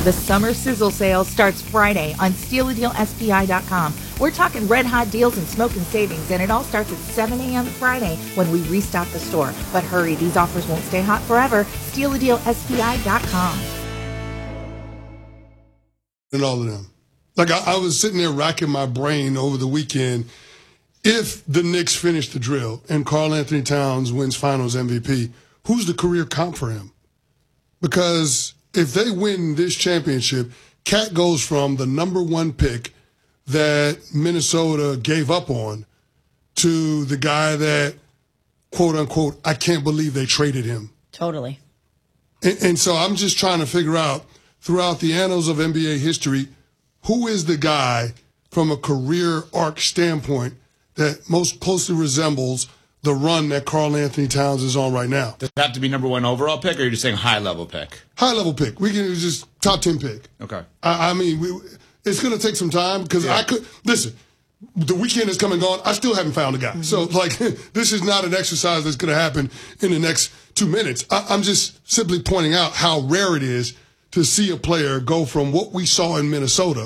The summer sizzle sale starts Friday on StealADealSPI.com. We're talking red hot deals and smoking savings, and it all starts at 7 a.m. Friday when we restock the store. But hurry, these offers won't stay hot forever. StealADealSPI.com. And all of them. Like, I was sitting there racking my brain over the weekend. If the Knicks finish the drill and Karl Anthony Towns wins Finals MVP, who's the career comp for him? Because if they win this championship, Cat goes from the number one pick that Minnesota gave up on to the guy that, quote unquote, I can't believe they traded him. Totally. And so I'm just trying to figure out, throughout the annals of NBA history, who is the guy from a career arc standpoint that most closely resembles the run that Karl Anthony Towns is on right now? Does it have to be number one overall pick, or are you just saying high-level pick? High-level pick. We can just top 10 pick. Okay. I mean, it's going to take some time because I could – listen, the weekend is come and gone. I still haven't found a guy. Mm-hmm. So, like, this is not an exercise that's going to happen in the next 2 minutes. I'm just simply pointing out how rare it is to see a player go from what we saw in Minnesota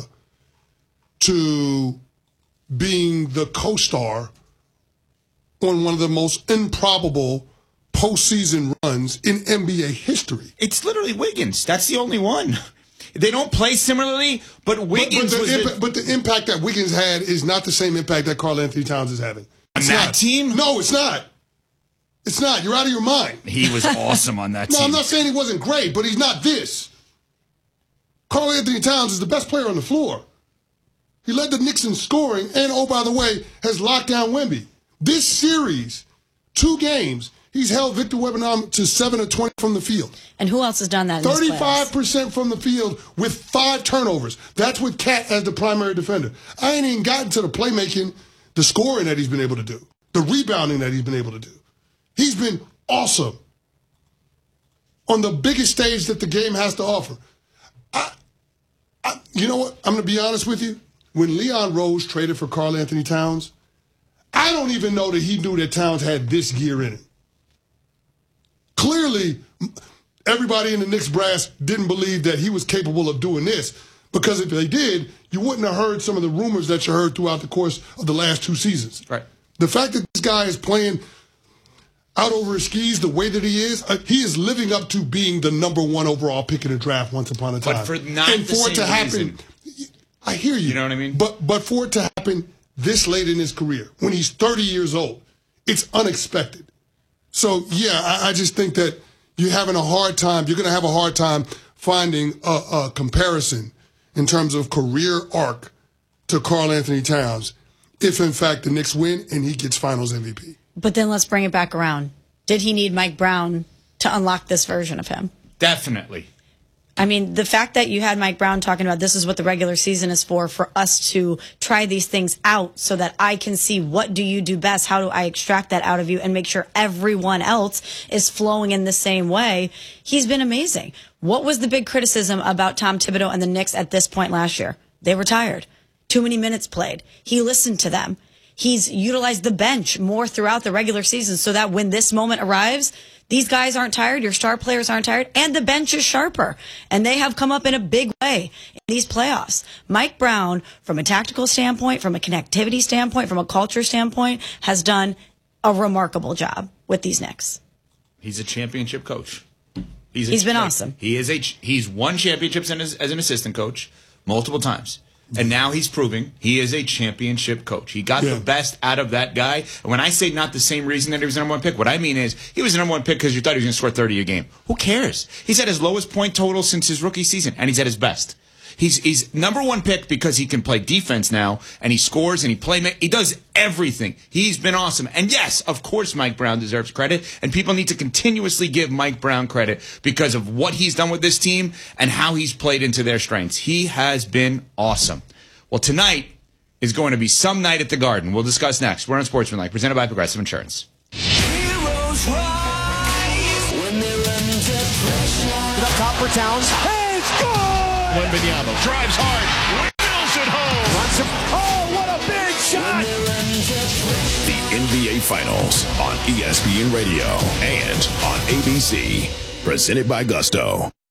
to being the co-star on one of the most improbable postseason runs in NBA history. It's literally Wiggins. That's the only one. They don't play similarly, but Wiggins but the impact that Wiggins had is not the same impact that Karl Anthony Towns is having. On that team? No, it's not. It's not. You're out of your mind. He was awesome on that team. No, I'm not saying he wasn't great, but he's not this. Karl Anthony Towns is the best player on the floor. He led the Knicks in scoring and, oh, by the way, has locked down Wemby. This series, 2 games, he's held Victor Wembanyama to 7 of 20 from the field. And who else has done that in this playoffs? 35% from the field with 5 turnovers. That's with Cat as the primary defender. I ain't even gotten to the playmaking, the scoring that he's been able to do, the rebounding that he's been able to do. He's been awesome on the biggest stage that the game has to offer. You know what? I'm going to be honest with you. When Leon Rose traded for Karl Anthony Towns, I don't even know that he knew that Towns had this gear in him. Clearly, everybody in the Knicks brass didn't believe that he was capable of doing this, because if they did, you wouldn't have heard some of the rumors that you heard throughout the course of the last 2 seasons. Right. The fact that this guy is playing out over his skis the way that he is living up to being the number 1 overall pick in the draft once upon a time. But for not and the for it to happen, I hear you. You know what I mean? But for it to happen this late in his career, when he's 30 years old, it's unexpected. So, yeah, I just think that you're having a hard time. You're going to have a hard time finding a comparison in terms of career arc to Karl Anthony Towns if, in fact, the Knicks win and he gets Finals MVP. But then let's bring it back around. Did he need Mike Brown to unlock this version of him? Definitely. I mean, the fact that you had Mike Brown talking about this is what the regular season is for us to try these things out so that I can see what do you do best, how do I extract that out of you and make sure everyone else is flowing in the same way. He's been amazing. What was the big criticism about Tom Thibodeau and the Knicks at this point last year? They were tired. Too many minutes played. He listened to them. He's utilized the bench more throughout the regular season so that when this moment arrives, these guys aren't tired, your star players aren't tired, and the bench is sharper. And they have come up in a big way in these playoffs. Mike Brown, from a tactical standpoint, from a connectivity standpoint, from a culture standpoint, has done a remarkable job with these Knicks. He's a championship coach. He's been awesome. He's won championships as an assistant coach multiple times. And now he's proving he is a championship coach. He got the best out of that guy. And when I say not the same reason that he was the number 1 pick, what I mean is he was the number 1 pick because you thought he was going to score 30 a game. Who cares? He's at his lowest point total since his rookie season, and he's at his best. He's number 1 pick because he can play defense now, and he scores, and he does everything. He's been awesome. And yes, of course Mike Brown deserves credit, and people need to continuously give Mike Brown credit because of what he's done with this team and how he's played into their strengths. He has been awesome. Well, tonight is going to be some night at the Garden. We'll discuss next. We're on Sportsmanlike, presented by Progressive Insurance. Heroes rise when they're under pressure. Up top for Towns. Hey, score! Wembanyama drives hard, wheels it home. Runs him. Oh, what a big shot! The NBA Finals on ESPN Radio and on ABC. Presented by Gusto.